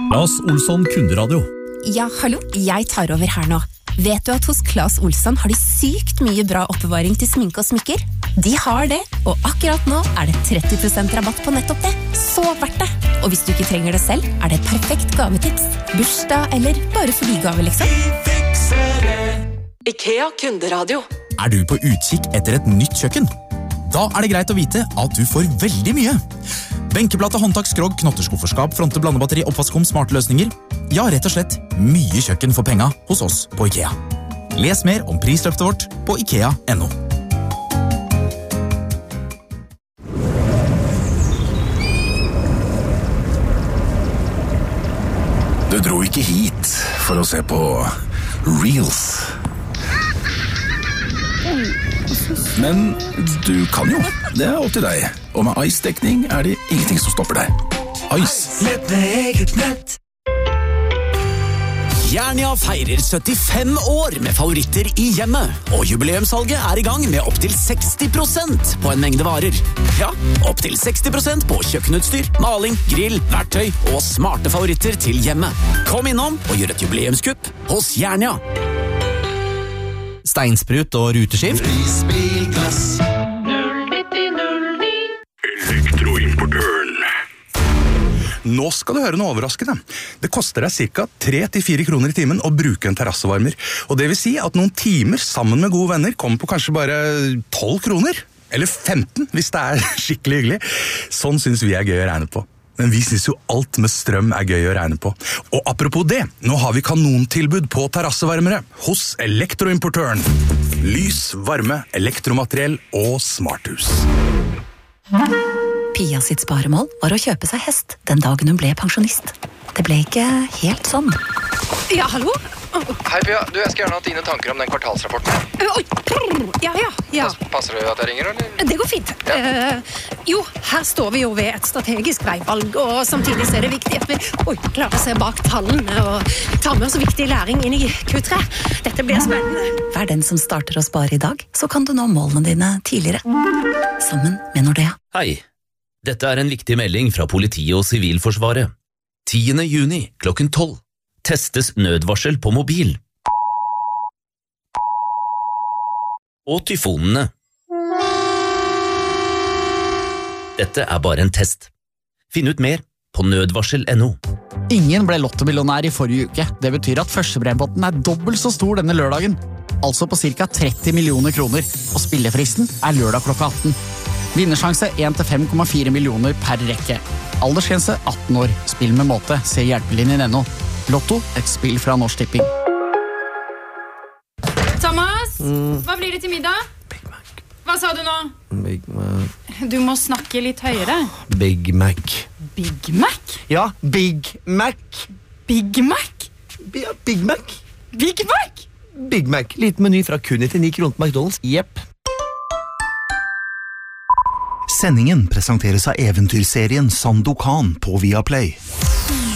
Claes Olsson kunderadio. Ja, hallo, jeg tar over her nå. Vet du at hos Claes Olsson har de sykt mye bra oppbevaring til sminke og smykker? De har det, og akkurat nå det 30% rabatt på nettopp det. Så verdt det! Og hvis du ikke trenger det selv, det et perfekt gavetips. Bursdag eller bare for de gave, liksom. IKEA kunderadio. Du på utkikk etter et nytt kjøkken? Da det greit å vite at du får veldig mye. Benkeplate, håndtak, skrog, knotterskufferskap, fronte, blandebatteri, oppvaskkum, smarte løsninger. Ja, rett og slett mye kjøkken for penga hos oss på IKEA. Les mer om prisløftet vårt på IKEA.no. Du dro ikke hit for å se på Reels. Men du kan jo. Det opp til deg. Og med Ice-dekning det ingenting som stopper deg. Ice. Nett med eget nett. Jernia feirer 75 år med favoritter i hjemmet, og jubileumssalget I gang med opp til 60% på en mengde varer. Ja, opp til 60% på kjøkkenutstyr, maling, grill, verktøy og smarte favoritter til hjemmet. Kom innom og gjør et jubileumskupp hos Jernia. Steinsprut og ruteskift. Isbilglass. 09009. Elektroimportøren. Nå skal du høre noe overraskende. Det koster deg ca. 3-4 kroner I timen å bruke en terrassevarmer. Og det vil si at noen timer sammen med gode venner kommer på kanskje bare 12 kroner. Eller 15, hvis det skikkelig hyggelig. Sånn synes vi gøy å regne på. Men vi synes jo alt med strøm gøy å regne på. Og apropos det, nå har vi kanontilbud på terrassevarmere hos Elektroimportøren. Lys, varme, elektromateriell og smarthus. Pia sitt sparemål var å kjøpe seg hest den dagen hun ble pensjonist. Det ble ikke helt sånn. Ja, hallo? Hei Pia, jeg skal gjerne ha dine tanker om den kvartalsrapporten. Oi, ja. Passer det at jeg ringer, eller? Det går fint. Jo, her står vi jo ved et strategisk veivalg, og samtidig så det viktig at vi klarer å se bak tallene og ta med oss viktig læring inn I Q3. Dette blir spennende. Vær den som starter å spare I dag, så kan du nå målene dine tidligere. Sammen med Nordea. Hei, dette en viktig melding fra politiet og Sivilforsvaret. 10. juni klokken 12. Testes nødvarsel på mobil. Og tyfonene. Dette bare en test. Finn ut mer på nødvarsel.no. Ingen ble lottomillionær I forrige uke. Det betyr at førstebrempotten dobbelt så stor denne lørdagen. Altså på ca. 30 millioner kroner. Og spillefristen lørdag klokka 18. Vinnersjanse 1-5,4 millioner per rekke. Aldersgrense 18 år. Spill med måte. Se hjelpelinjen.no. Lotto, et spill fra Norsk Tipping. Thomas, hva blir det til middag? Big Mac. Hva sa du nå? Big Mac. Du må snakke litt høyere. Big Mac. Big Mac? Ja, Big Mac. Big Mac? Ja, Big Mac. Big Mac? Big Mac. Liten meny fra kun 99 kroner på McDonald's. Jepp. Sendingen presenteres av eventyrserien Sandokan på Viaplay.